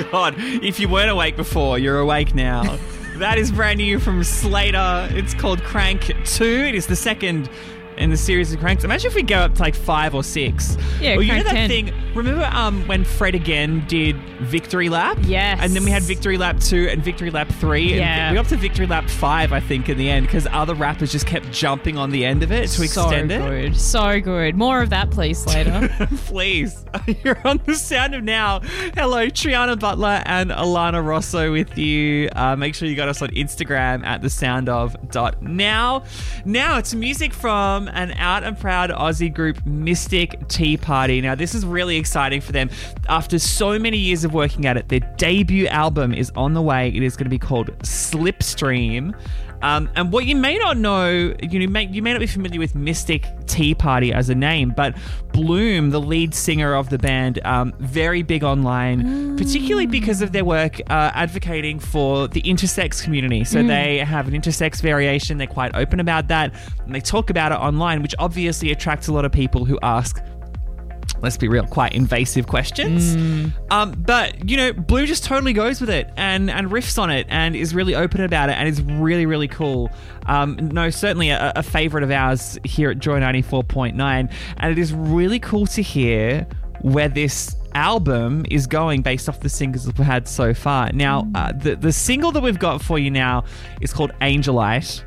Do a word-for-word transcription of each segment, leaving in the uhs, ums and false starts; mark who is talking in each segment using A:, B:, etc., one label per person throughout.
A: God, if you weren't awake before, you're awake now. That is brand new from Slater. It's called Crank two. It is the second in the series of Cranks. Imagine if we go up to like five or six.
B: Yeah,
A: well, you know
B: Crank
A: that
B: ten.
A: thing? Remember um, when Fred again did Victory Lap?
B: Yes.
A: And then we had Victory Lap two and Victory Lap three.
B: Yeah.
A: And we got up to Victory Lap five, I think, in the end, because other rappers just kept jumping on the end of it to extend
B: so
A: it.
B: good. So good. More of that, please, Slater.
A: Please. You're on the Sound of Now. Hello, Triana Butler and Alana Rosso with you. Uh, make sure you got us on Instagram at the sound of dot now. Now it's music from an out and proud Aussie group, Mystic Tea Party. Now this is really exciting for them. After so many years of working at it, their debut album is on the way. It is going to be called Slipstream. Um, and what you may not know, you know, may, you may not be familiar with Mystic Tea Party as a name, but Bloom, the lead singer of the band, um, very big online, mm. particularly because of their work uh, advocating for the intersex community. So mm. they have an intersex variation. They're quite open about that. And they talk about it online, which obviously attracts a lot of people who ask, let's be real, quite invasive questions. Mm. Um, but, you know, Blue just totally goes with it and, and riffs on it and is really open about it and is really, really cool. Um, no, certainly a, a favourite of ours here at Joy ninety-four point nine. And it is really cool to hear where this album is going based off the singles that we've had so far. Now, uh, the, the single that we've got for you now is called Angelite.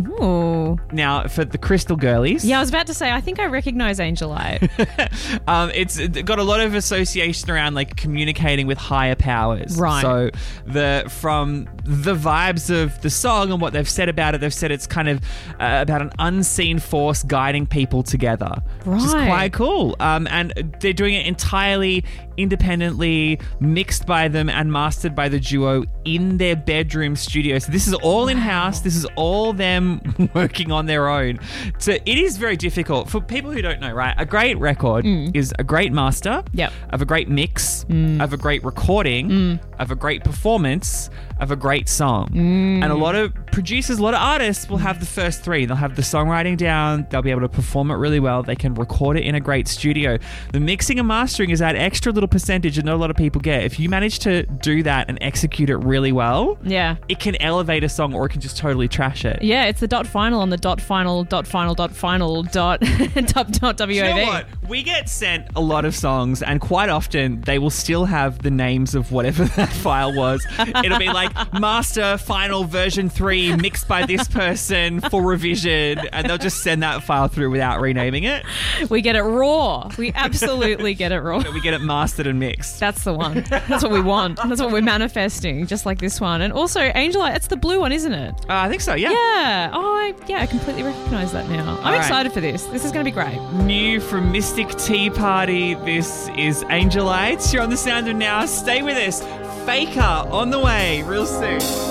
B: Ooh.
A: Now, for the Crystal Girlies.
B: Yeah, I was about to say, I think I recognise Angelite.
A: um, it's got a lot of association around like communicating with higher powers.
B: Right.
A: So the from the vibes of the song and what they've said about it, they've said it's kind of uh, about an unseen force guiding people together.
B: Right.
A: Which is quite cool. Um, and they're doing it entirely independently, mixed by them and mastered by the duo in their bedroom studio. So this is all wow. in-house. This is all them working on their own. So it is very difficult. For people who don't know, right, a great record mm. is a great master
B: yep.
A: of a great mix,
B: mm.
A: of a great recording, mm. of a great performance, of a great song.
B: Mm.
A: And a lot of producers, a lot of artists will have the first three. They'll have the songwriting down. They'll be able to perform it really well. They can record it in a great studio. The mixing and mastering is that extra little percentage that not a lot of people get. If you manage to do that and execute it really well,
B: yeah,
A: it can elevate a song or it can just totally trash it.
B: Yeah, it's the dot final on the dot final dot final dot final dot dot dot W A V.
A: You know what? We get sent a lot of songs and quite often they will still have the names of whatever that file was. It'll be like master final version three mixed by this person for revision, and they'll just send that file through without renaming it.
B: We get it raw. We absolutely get it raw.
A: We get it mastered and mixed.
B: That's the one. That's what we want. That's what we're manifesting, just like this one. And also, Angelite, it's the blue one, isn't it?
A: Uh, I think so, yeah.
B: Yeah. Oh, I, yeah, I completely recognise that now. I'm
A: All
B: excited
A: right.
B: for this. This is going to be great.
A: New from Mystic Tea Party, this is Angelites. You're on the Sound of Now. Stay with us. Faker on the way real soon.